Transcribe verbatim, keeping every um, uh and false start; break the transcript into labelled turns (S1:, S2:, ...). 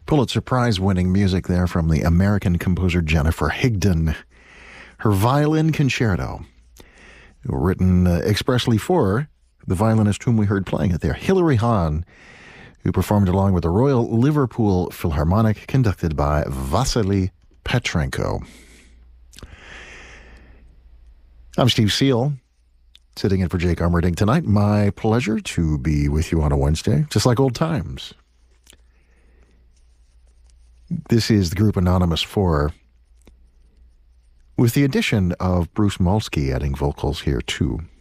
S1: Pulitzer Prize-winning music there from the American composer Jennifer Higdon. Her Violin Concerto, written uh, expressly for the violinist whom we heard playing it there, Hilary Hahn, who performed along with the Royal Liverpool Philharmonic, conducted by Vasily Petrenko. I'm Steve Seal, sitting in for Jake Armerding tonight. My pleasure to be with you on a Wednesday, just like old times. This is the group Anonymous four, with the addition of Bruce Molsky adding vocals here too.